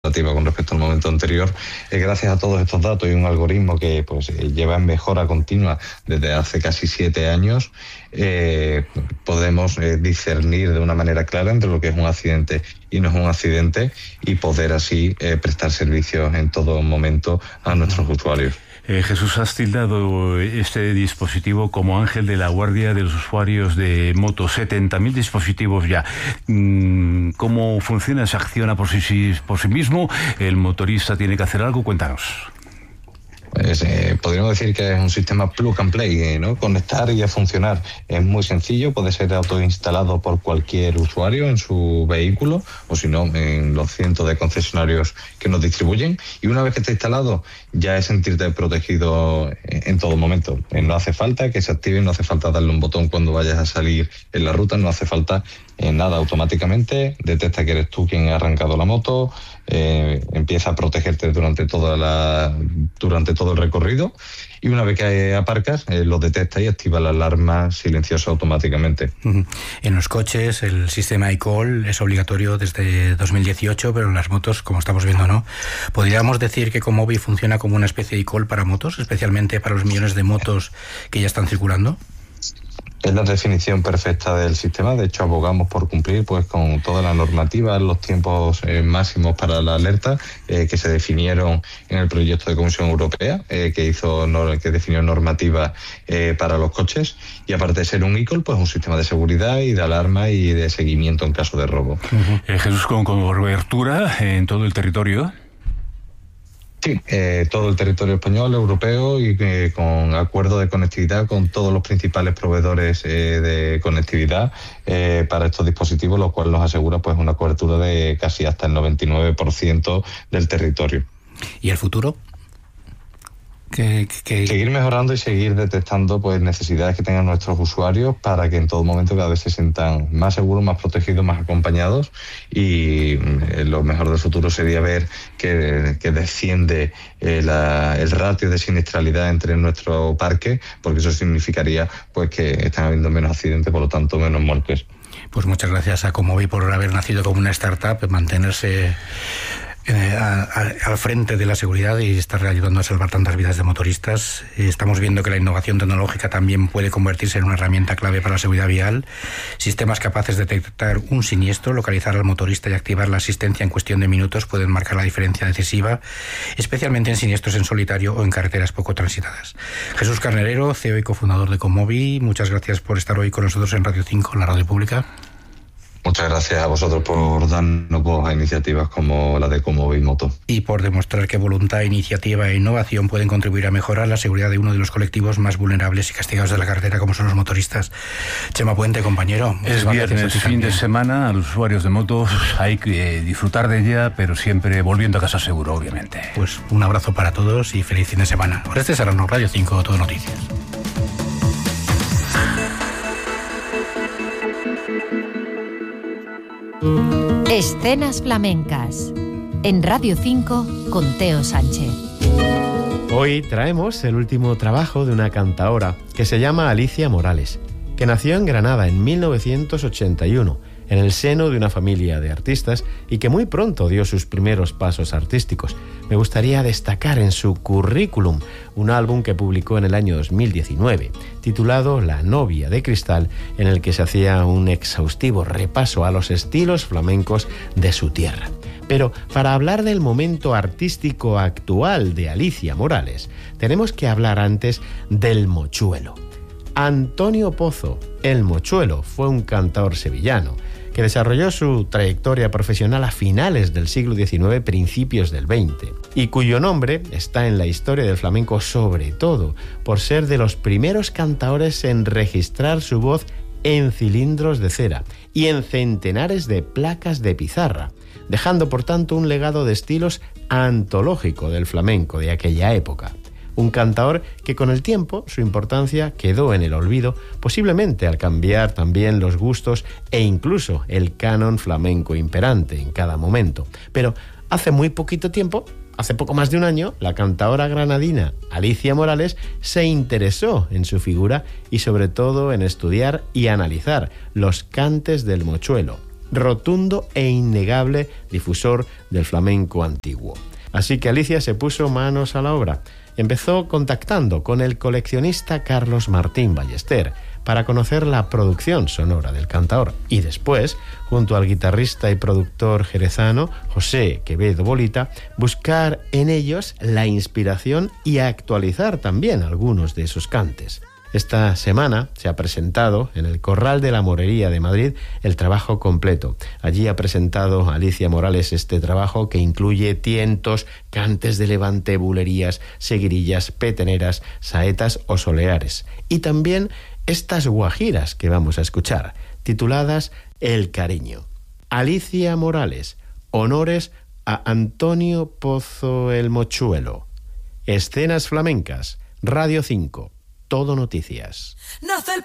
con respecto al momento anterior. Gracias a todos estos datos y un algoritmo que lleva en mejora continua desde hace casi 7 años, podemos discernir de una manera clara entre lo que es un accidente y no es un accidente, y poder así prestar servicios en todo momento a nuestros usuarios. Jesús, has tildado este dispositivo como ángel de la guardia de los usuarios de moto. 70.000 dispositivos ya. ¿Cómo funciona? ¿Se acciona por sí mismo? ¿El motorista tiene que hacer algo? Cuéntanos. Podríamos decir que es un sistema plug and play, ¿no? Conectar y a funcionar. Es muy sencillo, puede ser autoinstalado por cualquier usuario en su vehículo, o si no, en los cientos de concesionarios que nos distribuyen. Y una vez que está instalado, ya es sentirte protegido en todo momento. No hace falta que se active, no hace falta darle un botón cuando vayas a salir en la ruta, no hace falta nada. Automáticamente detecta que eres tú quien ha arrancado la moto, empieza a protegerte durante todo el recorrido, y una vez que aparcas lo detecta y activa la alarma silenciosa automáticamente. En los coches el sistema iCall es obligatorio desde 2018, pero en las motos, como estamos viendo, no. ¿Podríamos decir que Comovi funciona como una especie de iCall para motos, especialmente para los millones de motos que ya están circulando? Es la definición perfecta del sistema. De hecho, abogamos por cumplir con toda la normativa, los tiempos máximos para la alerta que se definieron en el proyecto de Comisión Europea, que definió normativa para los coches. Y aparte de ser un iCall, un sistema de seguridad y de alarma y de seguimiento en caso de robo. Jesús, con cobertura en todo el territorio. Sí, todo el territorio español, europeo, y con acuerdo de conectividad con todos los principales proveedores de conectividad para estos dispositivos, lo cual nos asegura una cobertura de casi hasta el 99% del territorio. ¿Y el futuro? Seguir mejorando y seguir detectando necesidades que tengan nuestros usuarios para que en todo momento cada vez se sientan más seguros, más protegidos, más acompañados, y lo mejor del futuro sería ver que desciende el ratio de siniestralidad entre nuestro parque, porque eso significaría que están habiendo menos accidentes, por lo tanto menos muertes. Pues muchas gracias a Comovi por haber nacido como una startup, mantenerse al frente de la seguridad y estar ayudando a salvar tantas vidas de motoristas. Estamos viendo que la innovación tecnológica también puede convertirse en una herramienta clave para la seguridad vial. Sistemas capaces de detectar un siniestro, localizar al motorista y activar la asistencia en cuestión de minutos pueden marcar la diferencia decisiva, especialmente en siniestros en solitario o en carreteras poco transitadas. Jesús Carnerero, CEO y cofundador de Comovi, muchas gracias por estar hoy con nosotros en Radio 5, en la radio pública. Muchas gracias a vosotros por darnos voz a iniciativas como la de Comovi Moto. Y por demostrar que voluntad, iniciativa e innovación pueden contribuir a mejorar la seguridad de uno de los colectivos más vulnerables y castigados de la carretera, como son los motoristas. Chema Puente, compañero. Es viernes, fin de semana. A los usuarios de motos hay que disfrutar de ella, pero siempre volviendo a casa seguro, obviamente. Pues un abrazo para todos y feliz fin de semana. Orestes Serrano, Radio 5, Todo Noticias. Escenas flamencas en Radio 5 con Teo Sánchez. Hoy traemos el último trabajo de una cantaora que se llama Alicia Morales, que nació en Granada en 1981, en el seno de una familia de artistas, y que muy pronto dio sus primeros pasos artísticos. Me gustaría destacar en su currículum un álbum que publicó en el año 2019, titulado La novia de cristal, en el que se hacía un exhaustivo repaso a los estilos flamencos de su tierra. Pero para hablar del momento artístico actual de Alicia Morales, tenemos que hablar antes del mochuelo. Antonio Pozo, el Mochuelo, fue un cantaor sevillano que desarrolló su trayectoria profesional a finales del siglo XIX, principios del XX, y cuyo nombre está en la historia del flamenco sobre todo por ser de los primeros cantaores en registrar su voz en cilindros de cera y en centenares de placas de pizarra, dejando por tanto un legado de estilos antológico del flamenco de aquella época. Un cantaor que con el tiempo su importancia quedó en el olvido, posiblemente al cambiar también los gustos e incluso el canon flamenco imperante en cada momento. Pero hace muy poquito tiempo, hace poco más de un año, la cantaora granadina Alicia Morales se interesó en su figura y sobre todo en estudiar y analizar los cantes del mochuelo, rotundo e innegable difusor del flamenco antiguo. Así que Alicia se puso manos a la obra. Empezó contactando con el coleccionista Carlos Martín Ballester para conocer la producción sonora del cantaor y después, junto al guitarrista y productor jerezano José Quevedo Bolita, buscar en ellos la inspiración y actualizar también algunos de sus cantes. Esta semana se ha presentado en el Corral de la Morería de Madrid el trabajo completo. Allí ha presentado Alicia Morales este trabajo que incluye tientos, cantes de levante, bulerías, seguirillas, peteneras, saetas o soleares. Y también estas guajiras que vamos a escuchar, tituladas El Cariño. Alicia Morales, honores a Antonio Pozo el Mochuelo. Escenas Flamencas, Radio 5. Todo Noticias.